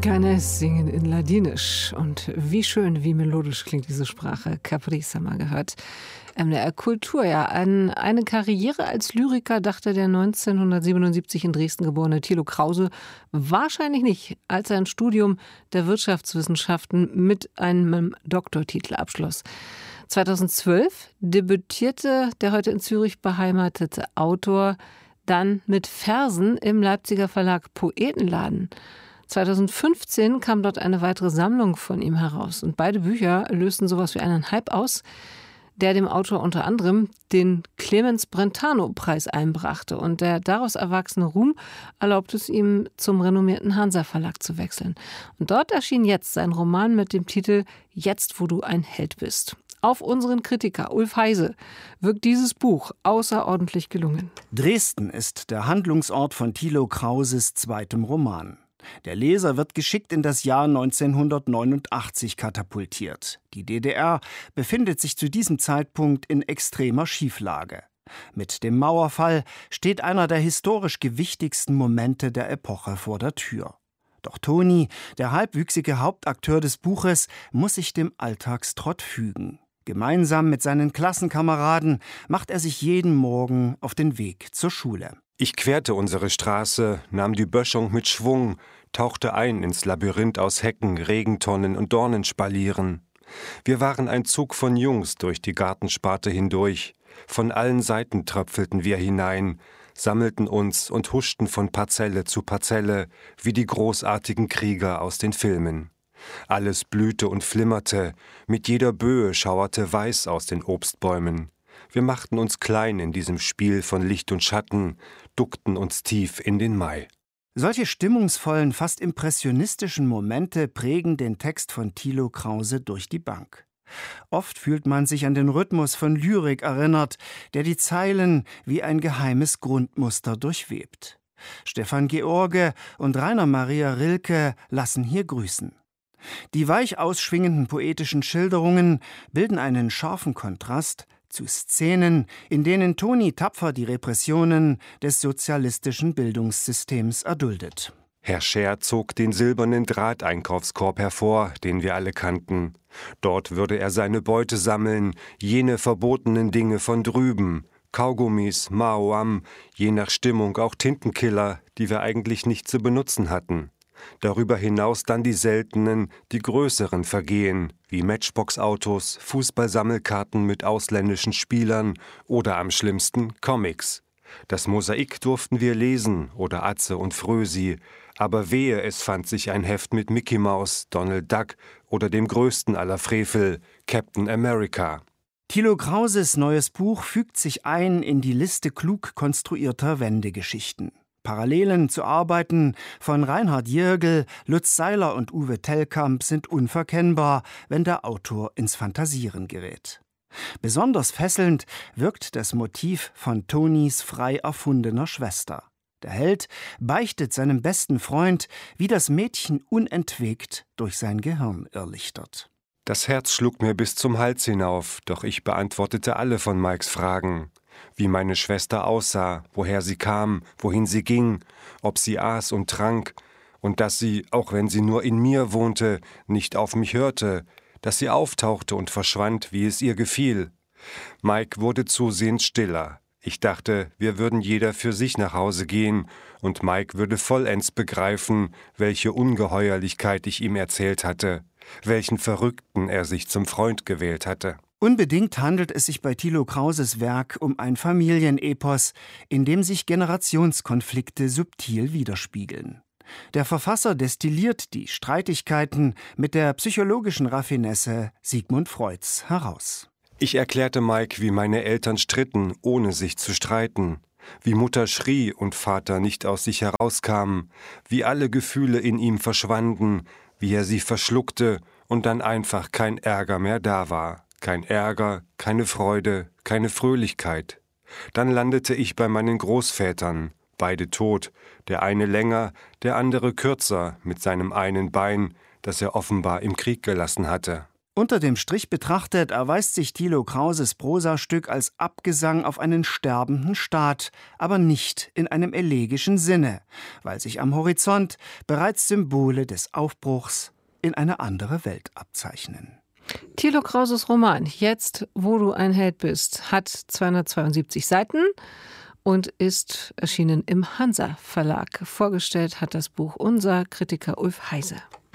Afrikanes singen in Ladinisch. Und wie schön, wie melodisch klingt diese Sprache. Caprice haben wir gehört. MDR Kultur, ja. An eine Karriere als Lyriker dachte der 1977 in Dresden geborene Thilo Krause wahrscheinlich nicht, als er ein Studium der Wirtschaftswissenschaften mit einem Doktortitel abschloss. 2012 debütierte der heute in Zürich beheimatete Autor dann mit Versen im Leipziger Verlag Poetenladen. 2015 kam dort eine weitere Sammlung von ihm heraus. Und beide Bücher lösten sowas wie einen Hype aus, der dem Autor unter anderem den Clemens Brentano-Preis einbrachte. Und der daraus erwachsene Ruhm erlaubt es ihm, zum renommierten Hansa-Verlag zu wechseln. Und dort erschien jetzt sein Roman mit dem Titel »Jetzt, wo du ein Held bist«. Auf unseren Kritiker Ulf Heise wirkt dieses Buch außerordentlich gelungen. Dresden ist der Handlungsort von Thilo Krauses zweitem Roman. Der Leser wird geschickt in das Jahr 1989 katapultiert. Die DDR befindet sich zu diesem Zeitpunkt in extremer Schieflage. Mit dem Mauerfall steht einer der historisch gewichtigsten Momente der Epoche vor der Tür. Doch Toni, der halbwüchsige Hauptakteur des Buches, muss sich dem Alltagstrott fügen. Gemeinsam mit seinen Klassenkameraden macht er sich jeden Morgen auf den Weg zur Schule. Ich querte unsere Straße, nahm die Böschung mit Schwung, tauchte ein ins Labyrinth aus Hecken, Regentonnen und Dornenspalieren. Wir waren ein Zug von Jungs durch die Gartensparte hindurch. Von allen Seiten tröpfelten wir hinein, sammelten uns und huschten von Parzelle zu Parzelle, wie die großartigen Krieger aus den Filmen. Alles blühte und flimmerte, mit jeder Böe schauerte Weiß aus den Obstbäumen. Wir machten uns klein in diesem Spiel von Licht und Schatten, duckten uns tief in den Mai. Solche stimmungsvollen, fast impressionistischen Momente prägen den Text von Thilo Krause durch die Bank. Oft fühlt man sich an den Rhythmus von Lyrik erinnert, der die Zeilen wie ein geheimes Grundmuster durchwebt. Stefan George und Rainer Maria Rilke lassen hier grüßen. Die weich ausschwingenden poetischen Schilderungen bilden einen scharfen Kontrast zu Szenen, in denen Toni tapfer die Repressionen des sozialistischen Bildungssystems erduldet. Herr Scher zog den silbernen Drahteinkaufskorb hervor, den wir alle kannten. Dort würde er seine Beute sammeln, jene verbotenen Dinge von drüben, Kaugummis, Maoam, je nach Stimmung auch Tintenkiller, die wir eigentlich nicht zu benutzen hatten. Darüber hinaus dann die seltenen, die größeren Vergehen, wie Matchbox-Autos, Fußballsammelkarten mit ausländischen Spielern oder am schlimmsten Comics. Das Mosaik durften wir lesen oder Atze und Frösi, aber wehe, es fand sich ein Heft mit Mickey Mouse, Donald Duck oder dem größten aller Frevel, Captain America. Thilo Krauses neues Buch fügt sich ein in die Liste klug konstruierter Wendegeschichten. Parallelen zu Arbeiten von Reinhard Jirgel, Lutz Seiler und Uwe Tellkamp sind unverkennbar, wenn der Autor ins Fantasieren gerät. Besonders fesselnd wirkt das Motiv von Tonis frei erfundener Schwester. Der Held beichtet seinem besten Freund, wie das Mädchen unentwegt durch sein Gehirn irrlichtert. Das Herz schlug mir bis zum Hals hinauf, doch ich beantwortete alle von Mikes Fragen. Wie meine Schwester aussah, woher sie kam, wohin sie ging, ob sie aß und trank, und dass sie, auch wenn sie nur in mir wohnte, nicht auf mich hörte, dass sie auftauchte und verschwand, wie es ihr gefiel. Mike wurde zusehends stiller. Ich dachte, wir würden jeder für sich nach Hause gehen, und Mike würde vollends begreifen, welche Ungeheuerlichkeit ich ihm erzählt hatte, welchen Verrückten er sich zum Freund gewählt hatte. Unbedingt handelt es sich bei Thilo Krauses Werk um ein Familienepos, in dem sich Generationskonflikte subtil widerspiegeln. Der Verfasser destilliert die Streitigkeiten mit der psychologischen Raffinesse Sigmund Freuds heraus. Ich erklärte Mike, wie meine Eltern stritten, ohne sich zu streiten, wie Mutter schrie und Vater nicht aus sich herauskam, wie alle Gefühle in ihm verschwanden, wie er sie verschluckte und dann einfach kein Ärger mehr da war. Kein Ärger, keine Freude, keine Fröhlichkeit. Dann landete ich bei meinen Großvätern, beide tot, der eine länger, der andere kürzer, mit seinem einen Bein, das er offenbar im Krieg gelassen hatte. Unter dem Strich betrachtet erweist sich Thilo Krauses Prosastück als Abgesang auf einen sterbenden Staat, aber nicht in einem elegischen Sinne, weil sich am Horizont bereits Symbole des Aufbruchs in eine andere Welt abzeichnen. Thilo Krauses Roman »Jetzt, wo du ein Held bist« hat 272 Seiten und ist erschienen im Hansa Verlag. Vorgestellt hat das Buch unser Kritiker Ulf Heise.